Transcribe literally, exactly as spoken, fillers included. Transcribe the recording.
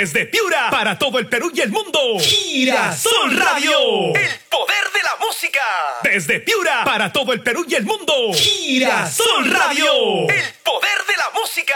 Desde Piura, para todo el Perú y el mundo. Girasol Radio. El poder de la música. Desde Piura, para todo el Perú y el mundo. Girasol Radio. El poder de la música.